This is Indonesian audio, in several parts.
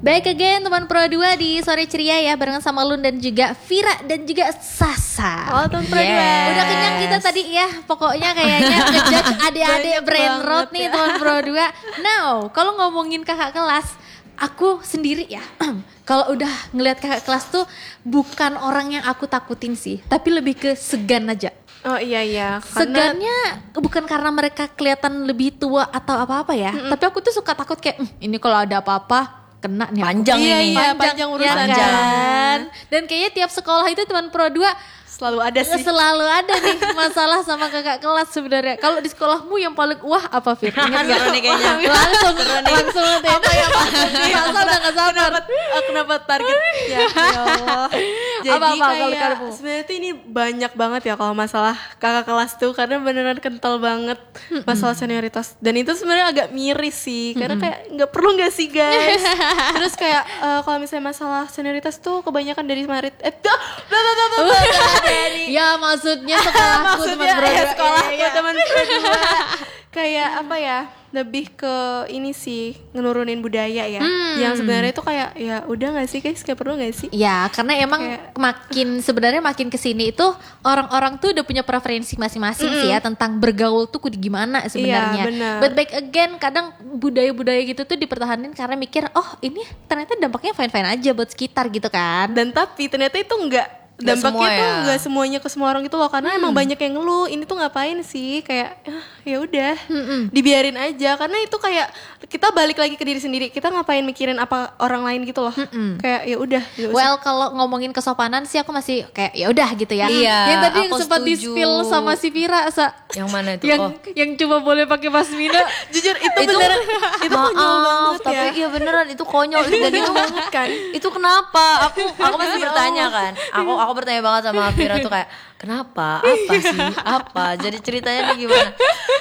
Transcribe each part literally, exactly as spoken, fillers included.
Back again teman Pro dua di Sore Ceria ya, barengan sama Lun dan juga Vira dan juga Sasa. Oh teman Pro dua. Udah kenyang kita tadi ya, pokoknya kayaknya ngejudge adik-adik brain rot nih ya. teman Pro dua. Now, kalau ngomongin kakak kelas, aku sendiri ya, kalau udah ngelihat kakak kelas tuh bukan orang yang aku takutin sih, tapi lebih ke segan aja. Oh iya iya. Segannya bukan karena mereka kelihatan lebih tua atau apa-apa ya, Mm-mm. tapi aku tuh suka takut kayak "Hmm, ini kalau ada apa-apa kena nih aku." Panjang Iya, ini. iya, panjang ya urusannya. kan? Dan kayaknya tiap sekolah itu teman Pro dua Selalu ada sih. selalu ada nih masalah sama kakak kelas sebenarnya. Kalau di sekolahmu yang paling wah apa Fir? Ingat nggak? Seru nih kayaknya. Langsung langsung apa ya Pak? Masa udah gak sabar. Kenapa, ah, kenapa target ya, ya Allah. Jadi Apa-apa kalau kayak kamu? sebenarnya tuh ini banyak banget ya kalau masalah kakak kelas tuh, karena beneran kental banget masalah senioritas. Dan itu sebenarnya agak miris sih, karena kayak nggak perlu nggak sih guys. Terus kayak eh, kalau misalnya masalah senioritas tuh kebanyakan dari Marit. Eh, tuh, blah, blah, blah, blah, blah, Dani. Ya maksudnya sekolahku teman Maksudnya Pro ya dua. sekolah Iya, iya. teman kedua. Kayak apa ya, lebih ke ini sih, ngenurunin budaya ya. Hmm. Yang sebenarnya itu kayak ya udah nggak sih guys, kayak perlu nggak sih? Ya karena emang Kayak- makin sebenarnya makin kesini itu orang-orang tuh udah punya preferensi masing-masing sih ya tentang bergaul tuh kudu gimana sebenarnya. Iya, benar. But back again kadang budaya-budaya gitu tuh dipertahanin karena mikir oh ini ternyata dampaknya fine-fine aja buat sekitar gitu kan. Dan tapi ternyata itu enggak, Nggak dampaknya semua tuh ya. nggak semuanya ke semua orang gitu loh, karena emang banyak yang ngeluh ini tuh ngapain sih, kayak ah, ya udah dibiarin aja, karena itu kayak kita balik lagi ke diri sendiri, kita ngapain mikirin apa orang lain gitu loh. Kayak ya udah nggak usah. Well kalau ngomongin kesopanan sih aku masih kayak ya udah gitu ya. Iya, Yang tadi yang aku sempat di setuju. spill sama si Vira sa. Yang mana itu? Yang Oh. yang cuma boleh pakai pasmina. Jujur itu, Itu beneran itu konyol maaf, banget tapi ya. iya beneran itu konyol dan itu banget kan. Itu kenapa? Aku aku masih Ya bertanya Allah. kan. Aku aku bertanya banget sama Vira tuh kayak kenapa? Apa sih? Apa? Jadi ceritanya nih gimana?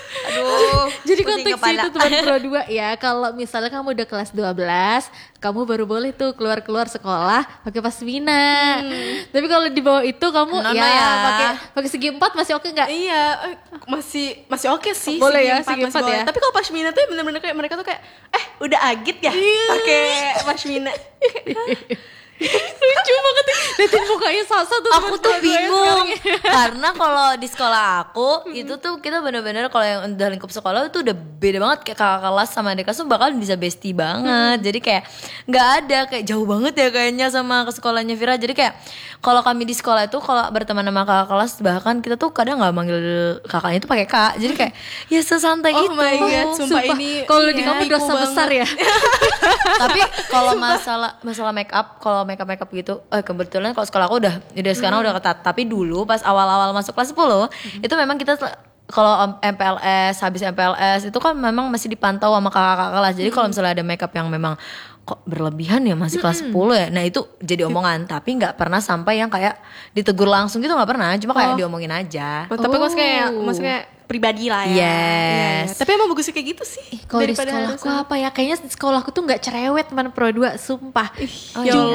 Aduh. Jadi pusing konteksnya kepala. itu teman Pro dua ya, kalau misalnya kamu udah kelas dua belas, kamu baru boleh tuh keluar-keluar sekolah pakai pasmina. Tapi kalau di bawah itu kamu Nono ya, ya. pakai pakai segi empat masih oke nggak? Iya, eh, masih masih oke sih. Boleh segi ya, empat segi masih empat boleh. ya. Tapi kalau pashmina tuh bener-bener kayak mereka tuh kayak eh udah agit ya pakai pashmina. Lucu banget nih. Liatin mukanya Sasa tuh Aku teman tuh Pro dua ya bingung sekarang. karena kalau di sekolah aku itu tuh kita bener-bener kalau yang udah lingkup sekolah itu udah beda banget, kayak kakak kelas sama adik kelas tuh bakal bisa bestie banget. Jadi kayak nggak ada kayak jauh banget ya kayaknya sama ke sekolahnya Vira. Jadi kayak kalau kami di sekolah itu kalau berteman sama kakak kelas bahkan kita tuh kadang nggak manggil kakaknya itu pakai kak. Jadi kayak ya sesantai Oh itu. my God, sumpah ini Kalau di iya, kamu tipu dosa besar banget. ya. Tapi kalau masalah masalah make up, kalau make up make up gitu, eh kebetulan kalau sekolah aku udah udah sekarang udah ketat. Tapi dulu pas awal-awal masuk kelas sepuluh itu memang kita tel- kalau M P L S habis M P L S itu kan memang masih dipantau sama kakak-kakak kelas. Jadi kalau misalnya ada make up yang memang kok berlebihan ya masih kelas sepuluh ya. Nah itu jadi omongan, tapi nggak pernah sampai yang kayak ditegur langsung gitu, nggak pernah. Cuma kayak diomongin aja. Oh, tapi maksudnya kayak Oh. maksudnya pribadi lah ya. Yes. Iya, iya. Tapi emang bagusnya kayak gitu sih. Kalau di daripada sekolahku harus- apa ya? Kayaknya di sekolahku tuh nggak cerewet teman Pro dua, sumpah. ya Ju- Allah.